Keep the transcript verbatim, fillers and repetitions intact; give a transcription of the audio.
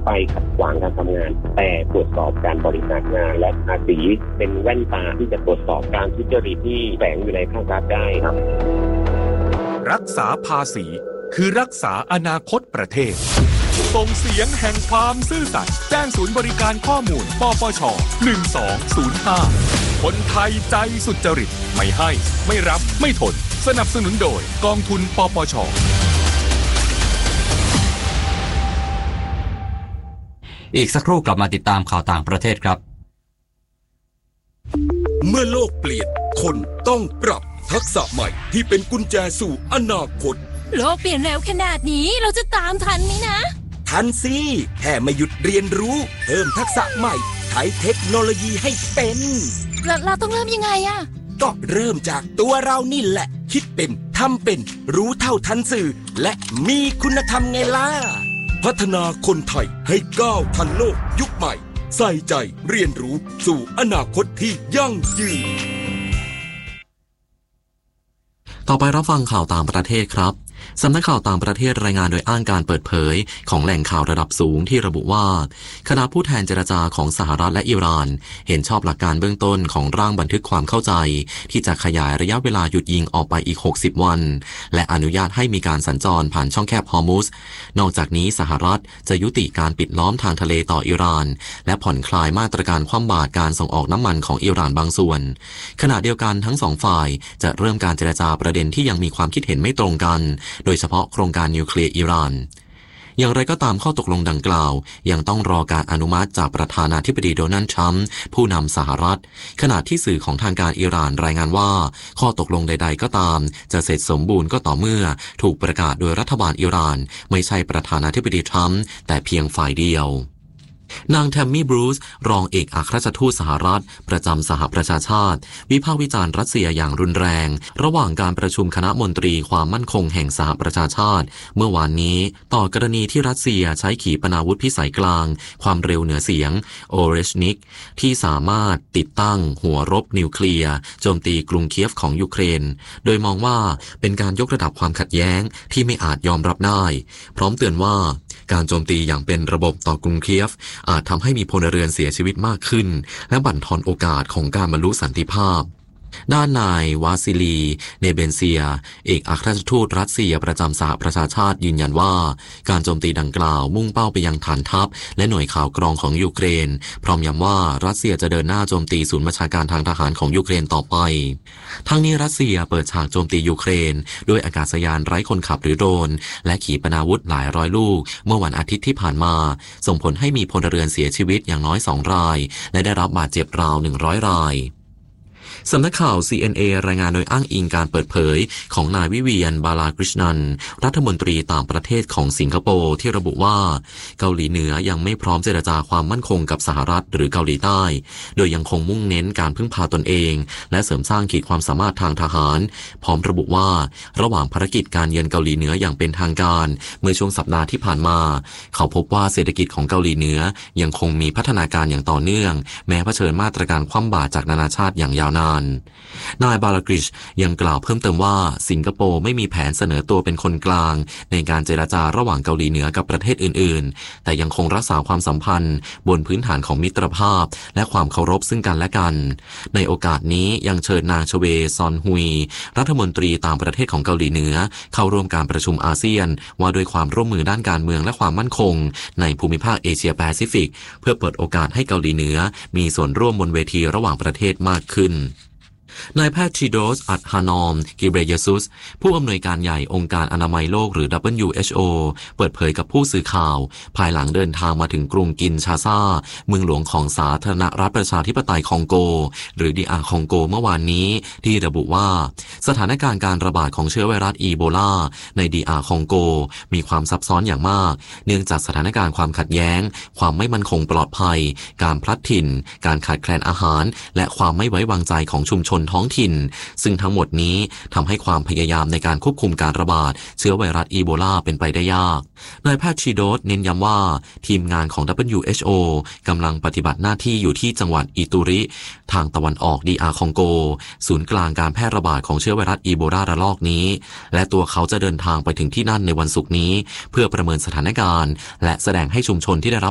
ไปขัดขวางการทำงานแต่ตรวจสอบการบริหารงานและภาษีเป็นแว่นตาที่จะตรวจสอบการทุจริตที่แฝงอยู่ในภาครัฐได้ครับรักษาภาษีคือรักษาอนาคตประเทศส่งเสียงแห่งความซื่อสัตย์แจ้งศูนย์บริการข้อมูลปปชหนึ่งสองศูนย์ห้าคนไทยใจสุจริตไม่ให้ไม่รับไม่ทนสนับสนุนโดยกองทุนปปชอีกสักครู่กลับมาติดตามข่าวต่างประเทศครับเมื่อโลกเปลี่ยนคนต้องปรับทักษะใหม่ที่เป็นกุญแจสู่อนาคตโลกเปลี่ยนเร็วขนาดนี้เราจะตามทันไหมนะทันสิแค่ไม่หยุดเรียนรู้เพิ่มทักษะใหม่ใช้เทคโนโลยีให้เป็นเราเราต้องเริ่มยังไงอะก็เริ่มจากตัวเรานี่แหละคิดเป็นทำเป็นรู้เท่าทันสื่อและมีคุณธรรมไงล่ะพัฒนาคนไทยให้ก้าวทันโลกยุคใหม่ใส่ใจเรียนรู้สู่อนาคตที่ยั่งยืนต่อไปรับฟังข่าวต่างประเทศครับสำนักข่าวต่างประเทศรายงานโดยอ้างการเปิดเผยของแหล่งข่าวระดับสูงที่ระบุว่าคณะผู้แทนเจรจาของสหรัฐและอิหร่านเห็นชอบหลักการเบื้องต้นของร่างบันทึกความเข้าใจที่จะขยายระยะเวลาหยุดยิงออกไปอีกหกสิบวันและอนุญาตให้มีการสัญจรผ่านช่องแคบฮอร์มุซนอกจากนี้สหรัฐจะยุติการปิดล้อมทางทะเลต่ออิหร่านและผ่อนคลายมาตรการคว่ำบาตรการส่งออกน้ำมันของอิหร่านบางส่วนขณะเดียวกันทั้งสองฝ่ายจะเริ่มการเจรจาประเด็นที่ยังมีความคิดเห็นไม่ตรงกันโดยเฉพาะโครงการนิวเคลียร์อิหร่านอย่างไรก็ตามข้อตกลงดังกล่าวยังต้องรอการอนุมัติจากประธานาธิบดีโดนัลด์ทรัมป์ผู้นำสหรัฐขณะที่สื่อของทางการอิหร่านรายงานว่าข้อตกลงใดๆก็ตามจะเสร็จสมบูรณ์ก็ต่อเมื่อถูกประกาศโดยรัฐบาลอิหร่านไม่ใช่ประธานาธิบดีทรัมป์แต่เพียงฝ่ายเดียวนางแทมมี่บรูซรองเอกอัครราชทูตสหรัฐประจำสหประชาชาติวิพากษ์วิจารณ์รัสเซียอย่างรุนแรงระหว่างการประชุมคณะมนตรีความมั่นคงแห่งสหประชาชาติเมื่อวานนี้ต่อกรณีที่รัสเซียใช้ขีปนาวุธพิสัยกลางความเร็วเหนือเสียงโอเรชนิกที่สามารถติดตั้งหัวรบนิวเคลียร์โจมตีกรุงเคียฟของยูเครนโดยมองว่าเป็นการยกระดับความขัดแย้งที่ไม่อาจยอมรับได้พร้อมเตือนว่าการโจมตีอย่างเป็นระบบต่อกรุงเคียฟอาจทำให้มีพลเรือนเสียชีวิตมากขึ้นและบั่นทอนโอกาสของการบรรลุสันติภาพด้านนายวาซิลีเนเบนเซียเอกอัครราชทูตรัสเซียประจำสหประชาชาติยืนยันว่าการโจมตีดังกล่าวมุ่งเป้าไปยังฐานทัพและหน่วยข่าวกรองของยูเครนพร้อมย้ำว่ารัสเซียจะเดินหน้าโจมตีศูนย์บัญชาการทางทหารของยูเครนต่อไปทั้งนี้รัสเซียเปิดฉากโจมตียูเครนด้วยอากาศยานไร้คนขับหรือโดรนและขีปนาวุธหลายร้อยลูกเมื่อวันอาทิตย์ที่ผ่านมาส่งผลให้มีพลเรือนเสียชีวิตอย่างน้อยสองรายและได้รับบาดเจ็บราวหนึ่งร้อยรายสำนักข่าว ซี เอ็น เอ รายงานโดยอ้างอิงการเปิดเผยของนายวิเวียนบาลากฤษณันรัฐมนตรีต่างประเทศของสิงคโปร์ที่ระบุว่าเกาหลีเหนือยังไม่พร้อมเจรจาความมั่นคงกับสหรัฐหรือเกาหลีใต้โดยยังคงมุ่งเน้นการพึ่งพาตนเองและเสริมสร้างขีดความสามารถทางทหารพร้อมระบุว่าระหว่างภารกิจการเยือนเกาหลีเหนืออย่างเป็นทางการเมื่อช่วงสัปดาห์ที่ผ่านมาเขาพบว่าเศรษฐกิจของเกาหลีเหนือยังคงมีพัฒนาการอย่างต่อเนื่องแม้เผชิญมาตรการคว่ำบาตรจากนานาชาติอย่างยาวนานนายบาลากริชยังกล่าวเพิ่มเติมว่าสิงคโปร์ไม่มีแผนเสนอตัวเป็นคนกลางในการเจรจาระหว่างเกาหลีเหนือกับประเทศอื่นๆแต่ยังคงรักษาความสัมพันธ์บนพื้นฐานของมิตรภาพและความเคารพซึ่งกันและกันในโอกาสนี้ยังเชิญนางชเวซอนฮุยรัฐมนตรีต่างประเทศของเกาหลีเหนือเข้าร่วมการประชุมอาเซียนว่าด้วยความร่วมมือด้านการเมืองและความมั่นคงในภูมิภาคเอเชียแปซิฟิกเพื่อเปิดโอกาสให้เกาหลีเหนือมีส่วนร่วมบนเวทีระหว่างประเทศมากขึ้นนายแพทย์ทีโดส อัดฮานอม กิเบรเยซุสผู้อำนวยการใหญ่องค์การอนามัยโลกหรือ ดับเบิลยู เอช โอ เปิดเผยกับผู้สื่อข่าวภายหลังเดินทางมาถึงกรุงกินชาซาเมืองหลวงของสาธารณรัฐประชาธิปไตยคองโกหรือ ดี อาร์ คองโกเมื่อวานนี้ที่ระบุว่าสถานการณ์การระบาดของเชื้อไวรัสอีโบลาใน ดี อาร์ คองโกมีความซับซ้อนอย่างมากเนื่องจากสถานการณ์ความขัดแย้งความไม่มั่นคงปลอดภัยการพลัดถิ่นการขาดแคลนอาหารและความไม่ไว้วางใจของชุมชนท้องถิ่นซึ่งทั้งหมดนี้ทำให้ความพยายามในการควบคุมการระบาดเชื้อไวรัสอีโบลาเป็นไปได้ยากนายแพทย์ชีโดสเน้นย้ำว่าทีมงานของ ดับเบิลยู เอช โอ กำลังปฏิบัติหน้าที่อยู่ที่จังหวัดอิตูริทางตะวันออก ดี อาร์ คองโกศูนย์กลางการแพร่ระบาดของเชื้อไวรัสอีโบลาระลอกนี้และตัวเขาจะเดินทางไปถึงที่นั่นในวันศุกร์นี้เพื่อประเมินสถานการณ์และแสดงให้ชุมชนที่ได้รับ